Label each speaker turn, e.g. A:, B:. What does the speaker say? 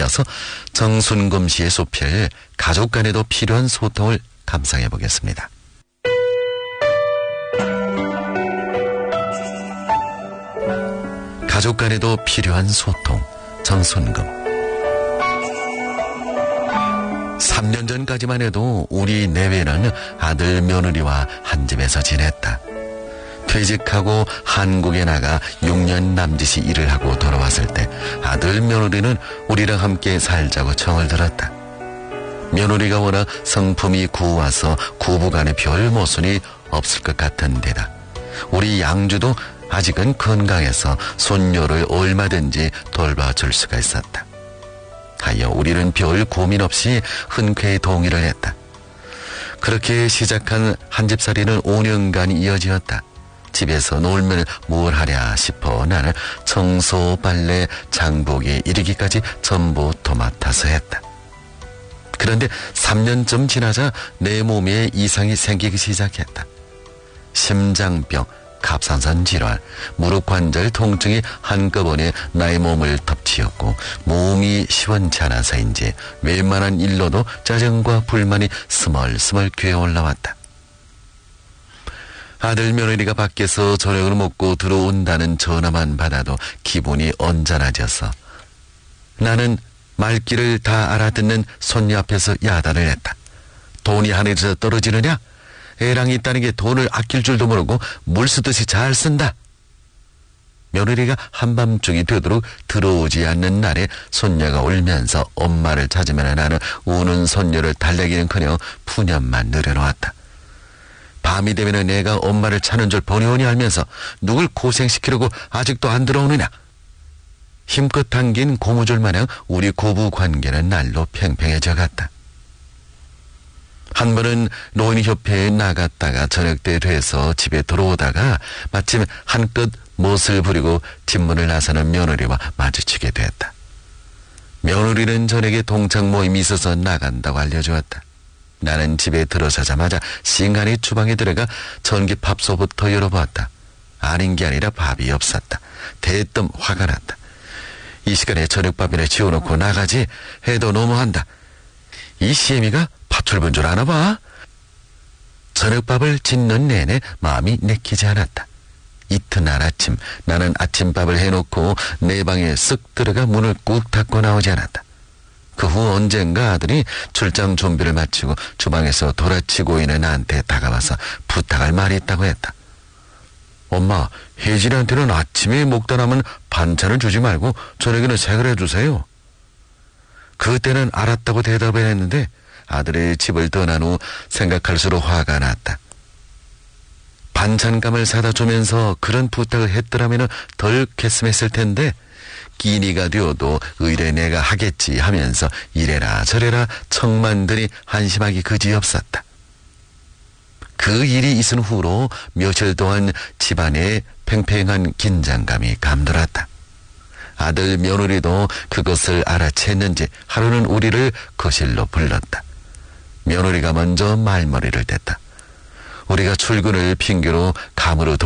A: 이어서 정순금 씨의 소필 가족 간에도 필요한 소통을 감상해 보겠습니다. 가족 간에도 필요한 소통, 정순금. 3년 전까지만 해도 우리 내외는 아들 며느리와 한 집에서 지냈다. 퇴직하고 한국에 나가 6년 남짓이 일을 하고 돌아왔을 때 아들 며느리는 우리랑 함께 살자고 청을 들었다. 며느리가 워낙 성품이 구와서 부부간에 별 모순이 없을 것 같은데다 우리 양주도 아직은 건강해서 손녀를 얼마든지 돌봐줄 수가 있었다. 하여 우리는 별 고민 없이 흔쾌히 동의를 했다. 그렇게 시작한 한집살이는 5년간 이어지었다. 집에서 놀면 뭘 하랴 싶어 나는 청소, 빨래, 장보기 이르기까지 전부 도맡아서 했다. 그런데 3년쯤 지나자 내 몸에 이상이 생기기 시작했다. 심장병, 갑상선 질환, 무릎 관절 통증이 한꺼번에 나의 몸을 덮치었고 몸이 시원치 않아서인지 웬만한 일로도 짜증과 불만이 스멀스멀 귀에 올라왔다. 아들 며느리가 밖에서 저녁을 먹고 들어온다는 전화만 받아도 기분이 언짢아져서 나는 말귀를 다 알아듣는 손녀 앞에서 야단을 했다. 돈이 하늘에서 떨어지느냐? 애랑이 있다는 게 돈을 아낄 줄도 모르고 물 쓰듯이 잘 쓴다. 며느리가 한밤중이 되도록 들어오지 않는 날에 손녀가 울면서 엄마를 찾으면 나는 우는 손녀를 달래기는커녕 푸념만 늘여놓았다. 밤이 되면 내가 엄마를 찾는 줄 보니 알면서 누굴 고생시키려고 아직도 안 들어오느냐. 힘껏 당긴 고무줄 마냥 우리 고부 관계는 날로 팽팽해져 갔다. 한 번은 노인협회에 나갔다가 저녁때 돼서 집에 들어오다가 마침 한껏 못을 부리고 집문을 나서는 며느리와 마주치게 됐다. 며느리는 저녁에 동창 모임이 있어서 나간다고 알려주었다. 나는 집에 들어서자마자 싱간히 주방에 들어가 전기밥솥부터 열어보았다. 아닌 게 아니라 밥이 없었다. 대뜸 화가 났다. 이 시간에 저녁밥이나 지어놓고 나가지 해도 너무한다. 이 시애미가 파출분 줄 아나 봐. 저녁밥을 짓는 내내 마음이 내키지 않았다. 이튿날 아침 나는 아침밥을 해놓고 내 방에 쓱 들어가 문을 꾹 닫고 나오지 않았다. 그 후 언젠가 아들이 출장 준비를 마치고 주방에서 돌아치고 있는 나한테 다가와서 부탁할 말이 있다고 했다. 엄마, 혜진이한테는 아침에 먹다 남은 반찬을 주지 말고 저녁에는 색을 해주세요. 그때는 알았다고 대답을 했는데 아들의 집을 떠난 후 생각할수록 화가 났다. 반찬감을 사다 주면서 그런 부탁을 했더라면 덜 괘씸했을 텐데 끼니가 되어도 의뢰 내가 하겠지 하면서 이래라 저래라 청만들이 한심하기 그지없었다. 그 일이 있은 후로 며칠 동안 집안에 팽팽한 긴장감이 감돌았다. 아들 며느리도 그것을 알아챘는지 하루는 우리를 거실로 불렀다. 며느리가 먼저 말머리를 댔다. 우리가 출근을 핑계로 감으로